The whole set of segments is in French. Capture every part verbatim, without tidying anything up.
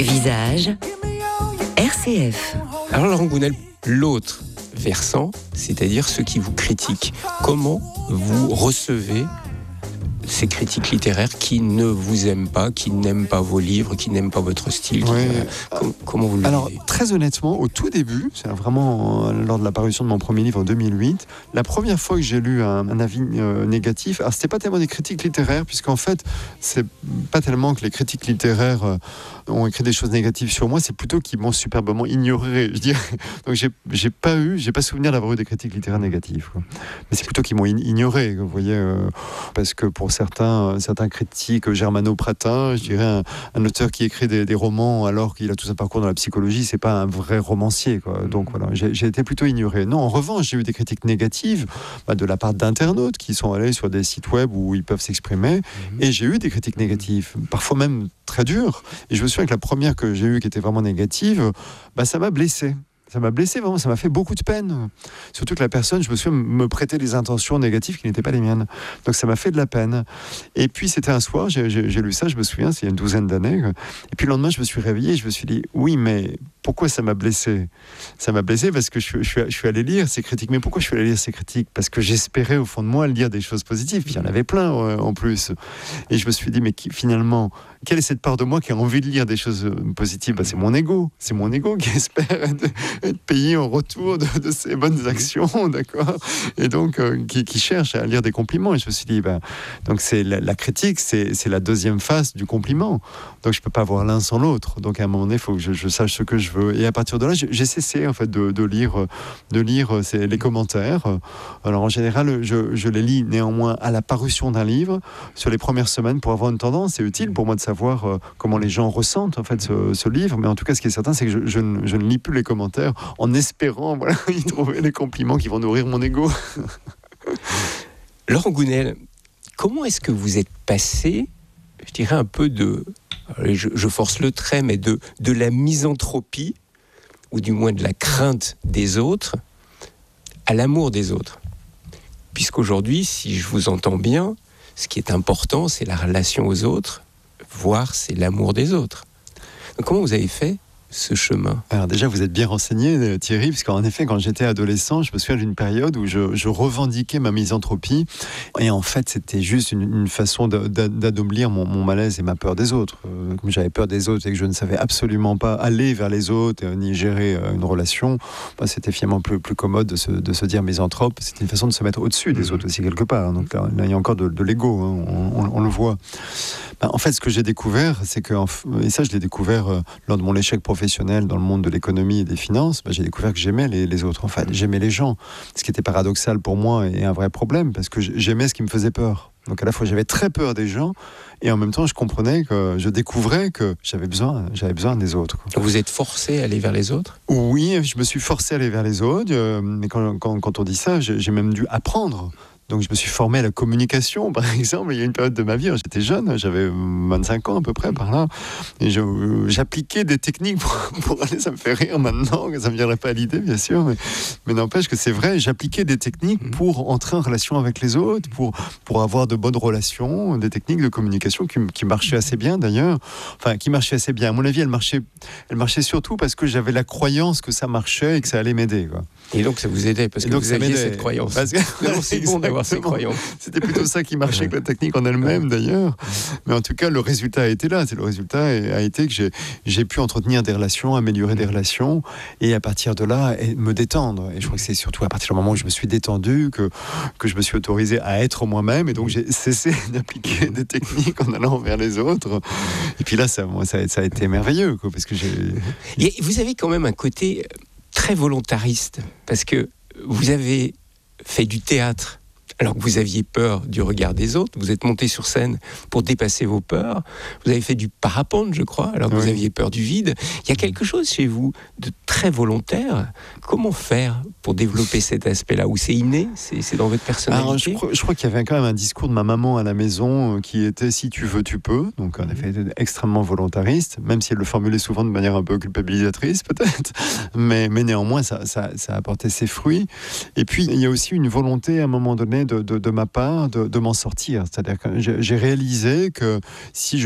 Visage R C F. Alors Laurent Gounel, l'autre versant, c'est-à-dire ceux qui vous critiquent, comment vous recevez ces critiques littéraires qui ne vous aiment pas, qui n'aiment pas vos livres, qui n'aiment pas votre style, ouais. qui, euh, com- comment vous le Alors, vivez ? très honnêtement, au tout début, c'est vraiment euh, lors de la parution de mon premier livre en deux mille huit, la première fois que j'ai lu un, un avis euh, négatif, alors c'était pas tellement des critiques littéraires, puisqu'en fait, c'est pas tellement que les critiques littéraires euh, ont écrit des choses négatives sur moi, c'est plutôt qu'ils m'ont superbement ignoré, je dirais. Donc j'ai, j'ai pas eu, j'ai pas souvenir d'avoir eu des critiques littéraires négatives, quoi. Mais c'est plutôt qu'ils m'ont ignoré, vous voyez, euh, parce que pour certains, certains critiques germano-pratins, je dirais un, un auteur qui écrit des, des romans alors qu'il a tout un parcours dans la psychologie, c'est pas un vrai romancier, quoi. Donc voilà, j'ai, j'ai été plutôt ignoré. Non, en revanche, j'ai eu des critiques négatives bah, de la part d'internautes qui sont allés sur des sites web où ils peuvent s'exprimer, mmh. et j'ai eu des critiques négatives, parfois même très dures. Et je me souviens que la première que j'ai eue qui était vraiment négative, bah, ça m'a blessé. Ça m'a blessé, vraiment, ça m'a fait beaucoup de peine. Surtout que la personne, je me souviens, me prêtait des intentions négatives qui n'étaient pas les miennes. Donc ça m'a fait de la peine. Et puis c'était un soir, j'ai, j'ai, j'ai lu ça, je me souviens, c'est il y a une douzaine d'années. Et puis le lendemain, je me suis réveillé et je me suis dit, oui, mais pourquoi ça m'a blessé ? Ça m'a blessé parce que je, je, suis, je suis allé lire ces critiques. Mais pourquoi je suis allé lire ces critiques ? Parce que j'espérais au fond de moi lire des choses positives. Puis il y en avait plein euh, en plus. Et je me suis dit, mais qui, finalement, quelle est cette part de moi qui a envie de lire des choses positives ? Bah, c'est mon ego. C'est mon ego qui espère être, être payé en retour de, de ses bonnes actions, d'accord ? Et donc, euh, qui, qui cherche à lire des compliments. Et je me suis dit, bah, donc c'est la, la critique, c'est, c'est la deuxième face du compliment. Donc je ne peux pas avoir l'un sans l'autre. Donc à un moment donné, il faut que je, je sache ce que je veux. Et à partir de là, j'ai cessé en fait de, de lire, de lire ces, les commentaires. Alors en général, je, je les lis néanmoins à la parution d'un livre sur les premières semaines pour avoir une tendance. C'est utile pour moi de savoir euh, comment les gens ressentent en fait ce, ce livre. Mais en tout cas, ce qui est certain, c'est que je, je, ne, je ne lis plus les commentaires en espérant voilà, y trouver les compliments qui vont nourrir mon ego. Laurent Gounel, comment est-ce que vous êtes passé, je dirais un peu de, je, je force le trait, mais de, de la misanthropie, ou du moins de la crainte des autres, à l'amour des autres ? Puisqu'aujourd'hui, si je vous entends bien, ce qui est important, c'est la relation aux autres, voire c'est l'amour des autres. Donc, comment vous avez fait ce chemin ? Alors déjà, vous êtes bien renseigné, Thierry, parce qu'en effet, quand j'étais adolescent, je me souviens d'une période où je, je revendiquais ma misanthropie, et en fait, c'était juste une, une façon d'adoulir mon, mon malaise et ma peur des autres. Euh, comme j'avais peur des autres et que je ne savais absolument pas aller vers les autres, euh, ni gérer euh, une relation, bah, c'était finalement plus, plus commode de se, de se dire misanthrope. C'était une façon de se mettre au-dessus des autres aussi, quelque part. Donc là, là il y a encore de, de l'ego, hein, on, on, on le voit. Bah, en fait, ce que j'ai découvert, c'est que, et ça, je l'ai découvert euh, lors de mon échec professionnel, dans le monde de l'économie et des finances, bah, j'ai découvert que j'aimais les, les autres, en fait. J'aimais les gens, ce qui était paradoxal pour moi et un vrai problème, parce que j'aimais ce qui me faisait peur. Donc à la fois, j'avais très peur des gens, et en même temps, je comprenais que je découvrais que j'avais besoin, j'avais besoin des autres, quoi. Vous êtes forcé à aller vers les autres ? Oui, je me suis forcé à aller vers les autres, euh, mais quand, quand, quand on dit ça, j'ai, j'ai même dû apprendre. Donc je me suis formé à la communication, par exemple. Il y a une période de ma vie, j'étais jeune, j'avais vingt-cinq ans à peu près par là, et je, j'appliquais des techniques pour, pour aller, ça me fait rire maintenant, ça ne me viendrait pas à l'idée bien sûr, mais, mais n'empêche que c'est vrai, j'appliquais des techniques pour entrer en relation avec les autres, pour, pour avoir de bonnes relations, des techniques de communication qui, qui marchaient assez bien d'ailleurs, enfin qui marchaient assez bien. À mon avis, elles marchaient, elles marchaient surtout parce que j'avais la croyance que ça marchait et que ça allait m'aider, quoi. Et donc ça vous aidait, parce que vous aviez cette croyance. Parce que, c'est bon d'avoir ces croyances. C'était plutôt ça qui marchait que la technique en elle-même d'ailleurs. Mais en tout cas, le résultat a été là. C'est le résultat a été que j'ai, j'ai pu entretenir des relations, améliorer des relations, et à partir de là, me détendre. Et je crois que c'est surtout à partir du moment où je me suis détendu que, que je me suis autorisé à être moi-même. Et donc j'ai cessé d'appliquer des techniques en allant vers les autres. Et puis là, ça, moi, ça, ça a été merveilleux, quoi, parce que j'ai... Et vous avez quand même un côté très volontariste, parce que vous avez fait du théâtre alors que vous aviez peur du regard des autres. Vous êtes monté sur scène pour dépasser vos peurs. Vous avez fait du parapente, je crois, alors que oui. Vous aviez peur du vide. Il y a quelque chose chez vous de très volontaire. Comment faire pour développer cet aspect-là ? Ou c'est inné ? C'est, c'est dans votre personnalité ? Alors, je, crois, je crois qu'il y avait quand même un discours de ma maman à la maison qui était « si tu veux, tu peux ». Donc, en effet, extrêmement volontariste, même si elle le formulait souvent de manière un peu culpabilisatrice, peut-être. Mais, mais néanmoins, ça, ça, ça a apporté ses fruits. Et puis, il y a aussi une volonté, à un moment donné, De, de, de ma part, de, de m'en sortir. C'est-à-dire que j'ai, j'ai réalisé que si je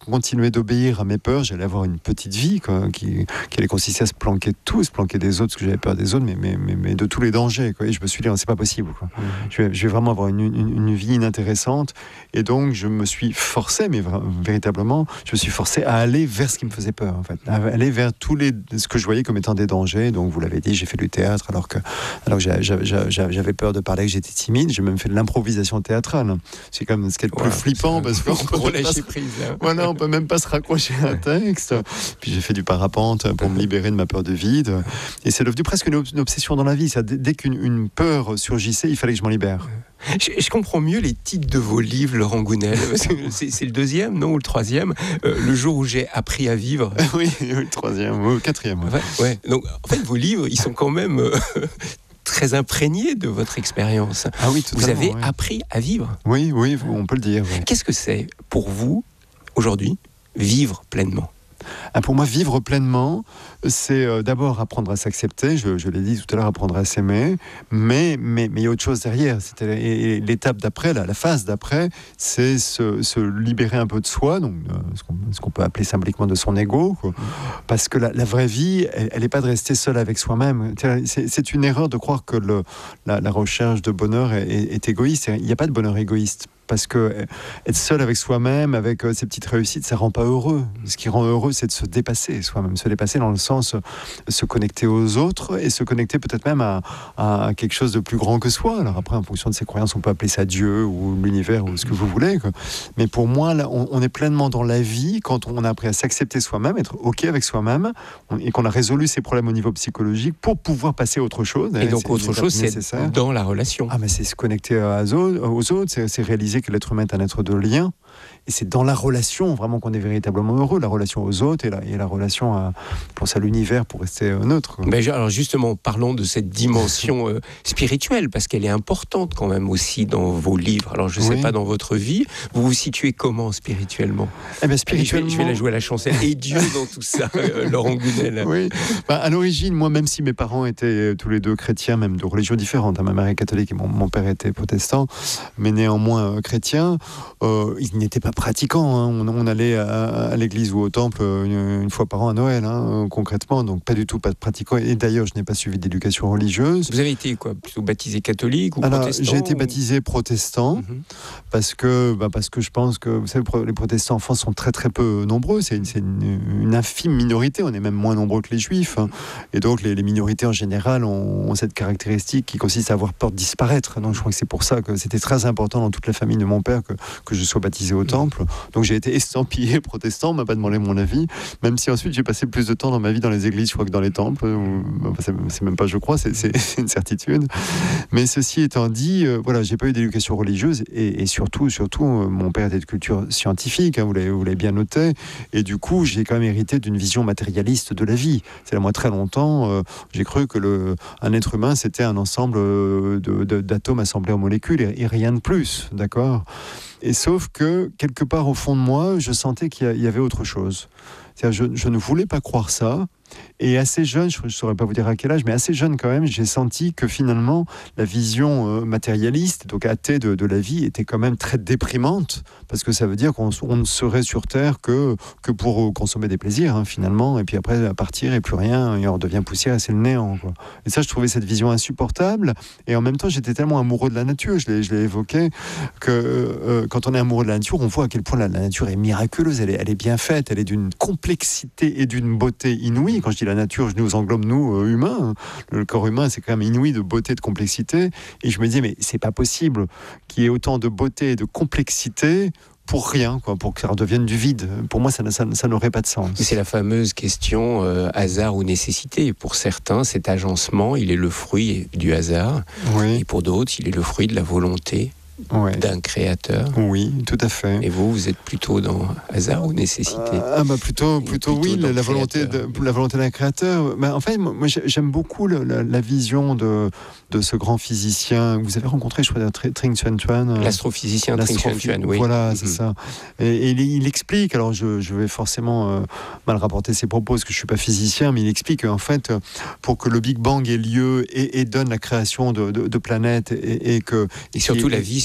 continuais d'obéir à mes peurs, j'allais avoir une petite vie quoi, qui, qui allait consister à se planquer de tout, se planquer des autres, parce que j'avais peur des autres, mais, mais, mais, mais de tous les dangers. Quoi. Et je me suis dit, c'est pas possible. Quoi. Mmh. Je, vais, je vais vraiment avoir une, une, une vie inintéressante. Et donc, je me suis forcé, mais vra- véritablement, je me suis forcé à aller vers ce qui me faisait peur, en fait. À aller vers tous les, ce que je voyais comme étant des dangers. Donc, vous l'avez dit, j'ai fait du théâtre, alors que, alors que j'avais, j'avais, j'avais peur de parler, que j'étais timide. J'ai même fait de l'improvisation théâtrale. C'est quand même ce qui est le plus ouais, flippant, parce qu'on peut relâcher prise. Hein. Voilà, on peut même pas se raccrocher à un texte. Puis j'ai fait du parapente pour me libérer de ma peur de vide. Et c'est devenu presque une, une obsession dans la vie. Ça, dès qu'une une peur surgissait, il fallait que je m'en libère. Je, je comprends mieux les titres de vos livres, Laurent Gounelle. C'est, c'est le deuxième, non, ou le troisième. Euh, le jour où j'ai appris à vivre. Oui, le troisième, ou le quatrième. Ouais, ouais. Donc, en fait, vos livres, ils sont quand même euh, très imprégnés de votre expérience. Ah oui, totalement. Vous avez oui. appris à vivre. Oui, oui, on peut le dire. Oui. Qu'est-ce que c'est pour vous aujourd'hui vivre pleinement? Ah, pour moi, vivre pleinement, c'est euh, d'abord apprendre à s'accepter, je, je l'ai dit tout à l'heure, apprendre à s'aimer, mais mais mais il y a autre chose derrière. C'était, et, et l'étape d'après, la, la phase d'après, c'est se, se libérer un peu de soi, donc euh, ce, qu'on, ce qu'on peut appeler symboliquement de son ego, quoi. Parce que la, la vraie vie, elle n'est pas de rester seul avec soi-même. C'est, c'est une erreur de croire que le, la, la recherche de bonheur est, est, est égoïste. Il n'y a pas de bonheur égoïste. Parce que être seul avec soi-même, avec euh, ses petites réussites, ça rend pas heureux. Ce qui rend heureux, c'est de se dépasser soi-même, se dépasser dans le sens de se connecter aux autres et se connecter peut-être même à, à quelque chose de plus grand que soi. Alors après, en fonction de ses croyances, on peut appeler ça Dieu ou l'univers ou ce que vous voulez, quoi. Mais pour moi, là, on, on est pleinement dans la vie quand on a appris à s'accepter soi-même, être ok avec soi-même, on, et qu'on a résolu ses problèmes au niveau psychologique pour pouvoir passer à autre chose. Et donc autre chose, c'est nécessaire. Dans la relation. Ah mais c'est se connecter aux autres, c'est, c'est réaliser que l'être humain est un être de lien, et c'est dans la relation vraiment qu'on est véritablement heureux, la relation aux autres et la, et la relation à, pense à l'univers pour rester neutre. Ben, alors justement, parlons de cette dimension euh, spirituelle, parce qu'elle est importante quand même aussi dans vos livres. Alors je ne sais oui. pas, dans votre vie, vous vous situez comment spirituellement? Eh ben, spirituellement... je, vais, je vais la jouer à la chancelle. Et Dieu dans tout ça, euh, Laurent Gounelle. Oui, ben, à l'origine, moi, même si mes parents étaient tous les deux chrétiens, même de religions différentes, hein, ma mère est catholique et mon, mon père était protestant, mais néanmoins euh, chrétien, euh, ils n'étaient pas pratiquants. Hein. On, on allait à, à l'église ou au temple une, une fois par an à Noël, hein, concrètement, donc pas du tout pas de pratiquants. Et d'ailleurs, je n'ai pas suivi d'éducation religieuse. Vous avez été quoi, plutôt baptisé catholique ou Alors, protestant? J'ai été ou... baptisé protestant, mm-hmm. parce que bah, parce que je pense que vous savez, les protestants en France sont très très peu nombreux. C'est une, c'est une, une infime minorité. On est même moins nombreux que les juifs, hein. Et donc les, les minorités en général ont, ont cette caractéristique qui consiste à avoir peur de disparaître. Donc je crois que c'est pour ça que c'était très important dans toute la famille de mon père que, que je sois baptisé au temple. Donc j'ai été estampillé protestant, on m'a pas demandé mon avis, même si ensuite j'ai passé plus de temps dans ma vie dans les églises, je crois, que dans les temples. Ou, c'est, c'est même pas je crois, c'est, c'est, c'est une certitude. Mais ceci étant dit, euh, voilà, j'ai pas eu d'éducation religieuse et, et surtout, surtout, euh, mon père était de culture scientifique, hein, vous, l'avez, vous l'avez bien noté, et du coup j'ai quand même hérité d'une vision matérialiste de la vie. C'est là, moi, très longtemps, euh, j'ai cru que le, un être humain c'était un ensemble de, de, d'atomes assemblés en molécules et, et rien de plus, d'accord ? Et sauf que, quelque part au fond de moi, je sentais qu'il y avait autre chose. C'est-à-dire, je, je ne voulais pas croire ça. Et assez jeune, je ne saurais pas vous dire à quel âge, mais assez jeune quand même, j'ai senti que finalement, la vision euh, matérialiste, donc athée de, de la vie, était quand même très déprimante, parce que ça veut dire qu'on on ne serait sur Terre que, que pour consommer des plaisirs, hein, finalement, et puis après, partir et plus rien, et on redevient poussière et c'est le néant, quoi. Et ça, je trouvais cette vision insupportable, et en même temps, j'étais tellement amoureux de la nature, je l'ai, je l'ai évoqué, que euh, quand on est amoureux de la nature, on voit à quel point la, la nature est miraculeuse, elle est, elle est bien faite, elle est d'une complexité et d'une beauté inouïe. Quand je dis la nature, je nous englobe, nous, euh, humains. Le corps humain, c'est quand même inouï de beauté, de complexité. Et je me disais, mais c'est pas possible qu'il y ait autant de beauté et de complexité pour rien, quoi, pour que ça redevienne du vide. Pour moi, ça, ça, ça n'aurait pas de sens. C'est la fameuse question euh, hasard ou nécessité. Pour certains, cet agencement, il est le fruit du hasard. Oui. Et pour d'autres, il est le fruit de la volonté. Ouais. D'un créateur. Oui, tout à fait. Et vous, vous êtes plutôt dans hasard ou nécessité? Ah bah plutôt, plutôt, plutôt oui, la, la volonté, de, la volonté d'un créateur. Bah, en fait, moi, j'aime beaucoup le, la, la vision de de ce grand physicien. Vous avez rencontré, je crois, Trinh Xuan Xuan. L'astrophysicien Trinh Xuan Xuan, oui. Voilà, mm-hmm. c'est ça. Et, et il, il explique. Alors, je, je vais forcément euh, mal rapporter ses propos parce que je suis pas physicien, mais il explique en fait, pour que le Big Bang ait lieu et, et donne la création de, de, de planètes et, et que et surtout et, la vie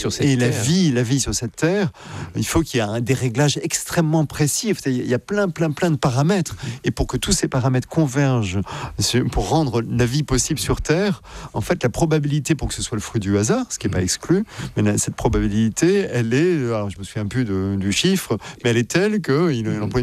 sur cette et terre. la vie, la vie sur cette terre, il faut qu'il y ait un déréglage extrêmement précis. Il y a plein, plein, plein de paramètres. Et pour que tous ces paramètres convergent, pour rendre la vie possible sur Terre, en fait, la probabilité pour que ce soit le fruit du hasard, ce qui n'est pas exclu, mais la, cette probabilité, elle est, alors je me souviens plus de, du chiffre, mais elle est telle qu'il emploie